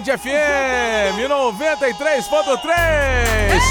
Band FM 93.3.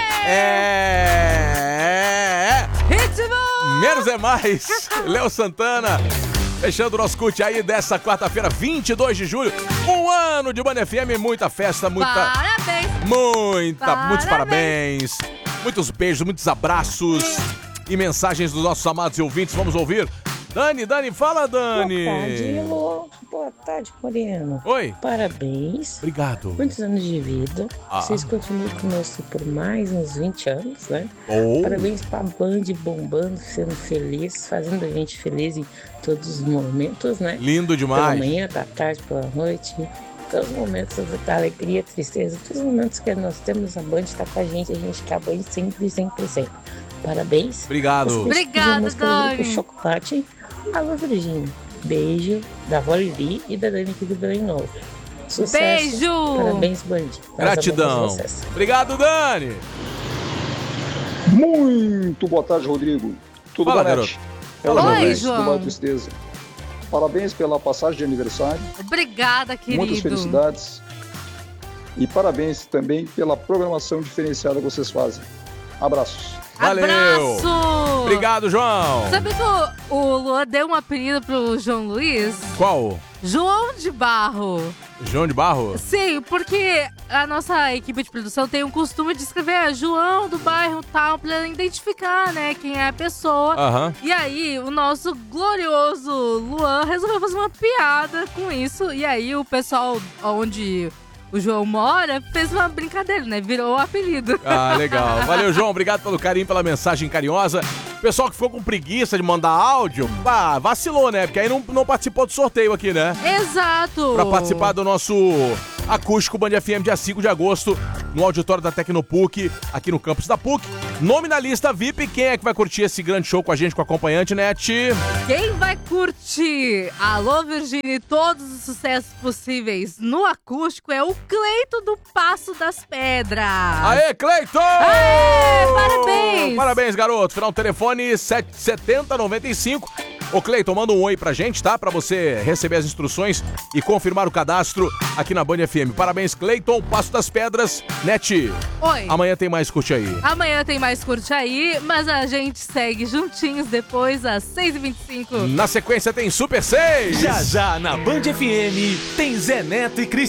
Ritmo! Menos é mais. Léo Santana. Fechando o nosso curte aí dessa quarta-feira, 22 de julho. Um ano de Band FM, muita festa, Parabéns! muitos parabéns. Muitos beijos, muitos abraços e mensagens dos nossos amados ouvintes. Vamos ouvir. Dani, fala, Dani. Boa tarde, Elô. Boa tarde, Moreno. Oi. Parabéns. Obrigado. Muitos anos de vida. Vocês continuam conosco por mais uns 20 anos, né? Parabéns pra Band bombando, sendo feliz, fazendo a gente feliz em todos os momentos, né? Lindo demais. Pela manhã, da tarde, pela noite. Todos os momentos da alegria, tristeza, todos os momentos que nós temos, a Band tá com a gente quer a Band sempre. Parabéns. Obrigado. Obrigada, Dani. Chocolate. Alô, Virgínia. Beijo da avó Lili e da Dani aqui do Belém Novo. Sucesso. Beijo. Parabéns, Band. Gratidão. Obrigado, Dani. Muito boa tarde, Rodrigo. Tudo Fala, bem, garoto. Oi, João. Tudo bem, tristeza. Parabéns pela passagem de aniversário. Obrigada, querido. Muitas felicidades. E parabéns também pela programação diferenciada que vocês fazem. Abraços. Valeu. Abraço. Obrigado, João. Sabe que o Luan deu um apelido pro João Luiz? Qual? João de Barro. João de Barro? Sim, porque a nossa equipe de produção tem um costume de escrever João do bairro tal, pra identificar, né, quem é a pessoa. Aham. E aí, o nosso glorioso Luan resolveu fazer uma piada com isso. E aí, o pessoal onde o João mora fez uma brincadeira, né? Virou o apelido. Ah, legal. Valeu, João. Obrigado pelo carinho, pela mensagem carinhosa. Pessoal que ficou com preguiça de mandar áudio, vacilou, né? Porque aí não participou do sorteio aqui, né? Exato. Pra participar do nosso acústico Band FM, dia 5 de agosto, no auditório da Tecnopuc, aqui no campus da PUC. Nome na lista VIP. Quem é que vai curtir esse grande show com a gente, com a acompanhante, Net? Quem vai curtir Alô, Virgínia e todos os sucessos possíveis no acústico é o Cleito do Passo das Pedras. Aê, Cleiton! Aê, parabéns! Parabéns, garoto. Final do telefone 7095. Ô, Cleiton, manda um oi pra gente, tá? Pra você receber as instruções e confirmar o cadastro aqui na Band FM. Parabéns, Cleiton. Passo das Pedras. Net. Oi. Amanhã tem mais Curte Aí. Amanhã tem mais Curte Aí, mas a gente segue juntinhos depois às 6h25. Na sequência tem Super 6. Já na Band FM tem Zé Neto e Cristina.